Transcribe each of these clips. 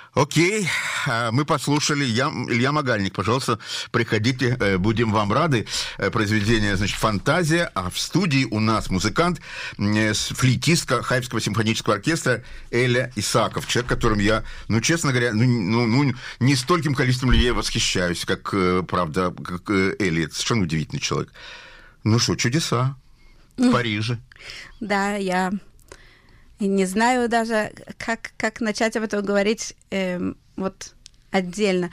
Окей, мы послушали. Илья Магальник, пожалуйста, приходите, будем вам рады. Произведение, значит, «Фантазия», а в студии у нас музыкант, флейтистка Хайфского симфонического оркестра Эля Исаков, человек, которым я, честно говоря, не стольким количеством людей восхищаюсь, как, правда, как Эля. Это совершенно удивительный человек. Ну что, чудеса в Париже. Да, я не знаю даже, как начать об этом говорить вот отдельно.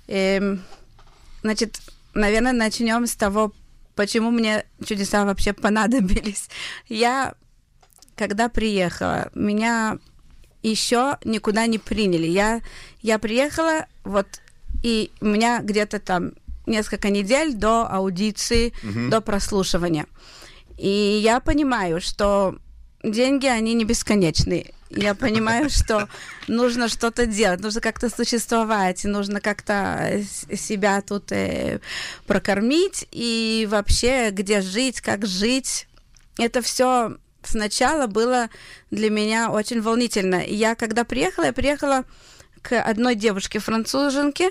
Значит, наверное, начнем с того, почему мне чудеса вообще понадобились. Я, когда приехала, меня еще никуда не приняли. Я приехала, вот, и у меня где-то там несколько недель до аудиции, до прослушивания. И я понимаю, что деньги, они не бесконечные. Я понимаю, что нужно что-то делать, нужно как-то существовать, нужно как-то себя тут прокормить, и вообще, где жить, как жить. Это все сначала было для меня очень волнительно. И я, когда приехала, я приехала к одной девушке-француженке,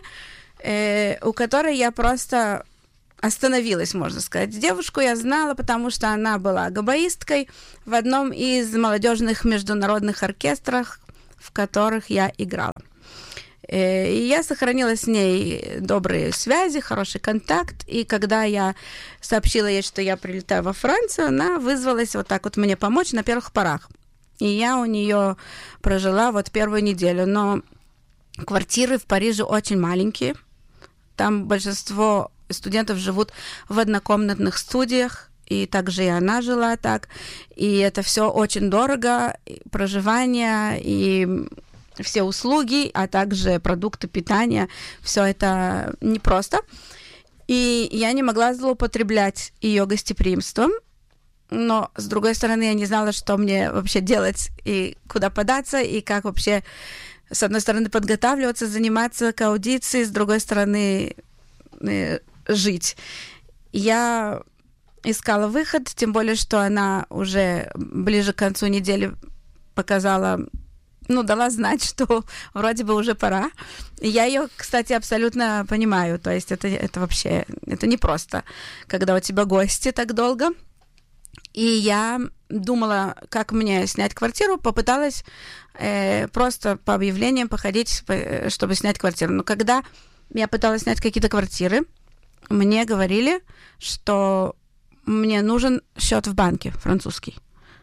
у которой я просто остановилась, можно сказать. Девушку я знала, потому что она была габаисткой в одном из молодежных международных оркестров, в которых я играла. И я сохранила с ней добрые связи, хороший контакт. И когда я сообщила ей, что я прилетаю во Францию, она вызвалась вот так вот мне помочь на первых порах. И я у нее прожила вот первую неделю. Но квартиры в Париже очень маленькие. Там большинство студентов живут в однокомнатных студиях, и также и она жила так. И это все очень дорого, и проживание, и все услуги, а также продукты питания. Все это непросто. И я не могла злоупотреблять ее гостеприимством, но, с другой стороны, я не знала, что мне вообще делать, и куда податься, и как вообще, с одной стороны, подготавливаться, заниматься к аудиции, с другой стороны, жить. Я искала выход, тем более, что она уже ближе к концу недели показала, дала знать, что вроде бы уже пора. И я ее, кстати, абсолютно понимаю. То есть это вообще, это непросто, когда у тебя гости так долго. И я думала, как мне снять квартиру, попыталась просто по объявлениям походить, чтобы снять квартиру. Но когда я пыталась снять какие-то квартиры, мне говорили, что мне нужен счет в банке французский.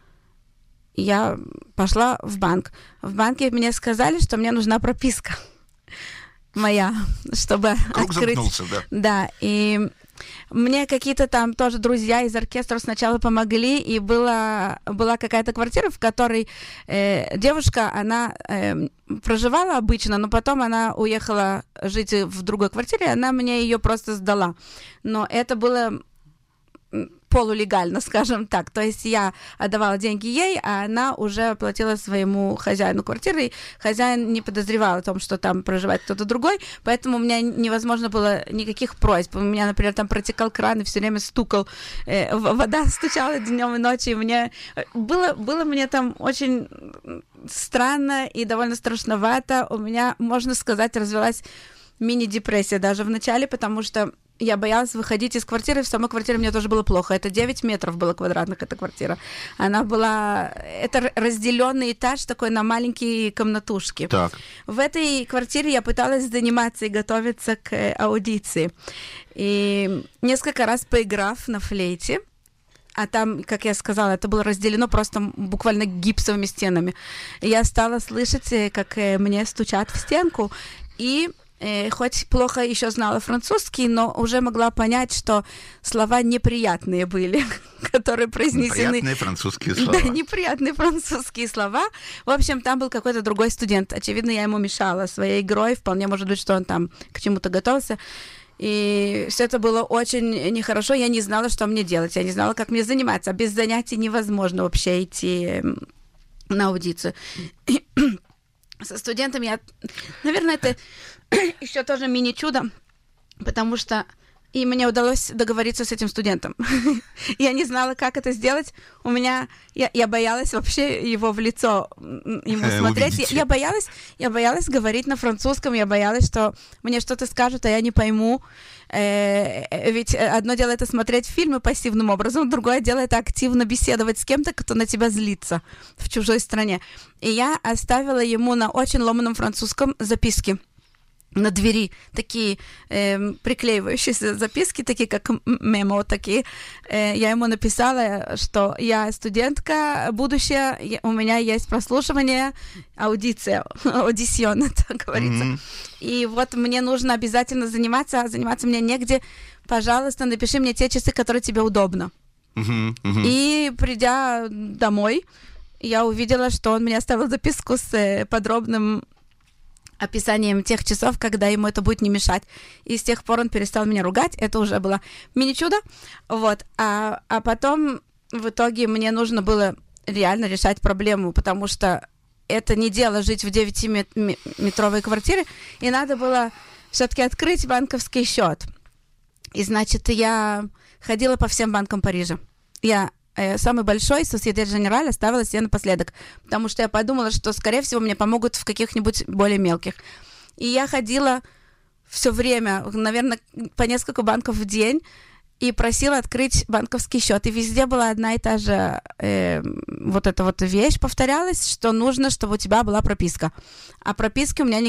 Я пошла в банк. В банке мне сказали, что мне нужна прописка моя, чтобы Круг открыть. Замкнулся, да? Да, и мне какие-то там тоже друзья из оркестра сначала помогли, и была какая-то квартира, в которой девушка, она проживала обычно, но потом она уехала жить в другой квартире, и она мне ее просто сдала. Но это было полулегально, скажем так. То есть я отдавала деньги ей, а она уже оплатила своему хозяину квартиры, и хозяин не подозревал о том, что там проживает кто-то другой, поэтому у меня невозможно было никаких просьб. У меня, например, там протекал кран и все время стукал, вода стучала днем и ночью, и мне было мне там очень странно и довольно страшновато. У меня, можно сказать, развилась мини-депрессия даже в начале, потому что я боялась выходить из квартиры. В самой квартире мне тоже было плохо. Это 9 метров было квадратных, эта квартира. Она была... Это разделенный этаж такой на маленькие комнатушки. Так. В этой квартире я пыталась заниматься и готовиться к аудиции. И несколько раз поиграв на флейте, а там, как я сказала, это было разделено просто буквально гипсовыми стенами, я стала слышать, как мне стучат в стенку, и хоть плохо еще знала французский, но уже могла понять, что слова неприятные были, которые произнесены. Неприятные французские слова. Да, неприятные французские слова. В общем, там был какой-то другой студент. Очевидно, я ему мешала своей игрой. Вполне может быть, что он там к чему-то готовился. И все это было очень нехорошо. Я не знала, что мне делать. Я не знала, как мне заниматься. Без занятий невозможно вообще идти на аудицию. Со студентами наверное, это еще тоже мини-чудо, потому что И мне удалось договориться с этим студентом. Я не знала, как это сделать. Я боялась вообще его в лицо ему смотреть. Я боялась говорить на французском, я боялась, что мне что-то скажут, а я не пойму. Ведь одно дело это смотреть фильмы пассивным образом, другое дело это активно беседовать с кем-то, кто на тебя злится в чужой стране. И я оставила ему на очень ломаном французском записки на двери, такие приклеивающиеся записки, такие как мемо, такие. Я ему написала, что я студентка, будущее, у меня есть прослушивание, аудисион, так говорится. И вот мне нужно обязательно заниматься мне негде. Пожалуйста, напиши мне те часы, которые тебе удобно. И придя домой, я увидела, что он мне оставил записку с подробным описанием тех часов, когда ему это будет не мешать. И с тех пор он перестал меня ругать. Это уже было мини-чудо. Вот. А потом в итоге мне нужно было реально решать проблему, потому что это не дело жить в 9-метровой квартире, и надо было все-таки открыть банковский счет. И, значит, я ходила по всем банкам Парижа. Я самый большой Société Générale оставила себе напоследок, потому что я подумала, что, скорее всего, мне помогут в каких-нибудь более мелких. И я ходила все время, наверное, по несколько банков в день, и просила открыть банковский счет. И везде была одна и та же вот эта вот вещь повторялась, что нужно, чтобы у тебя была прописка. А прописки у меня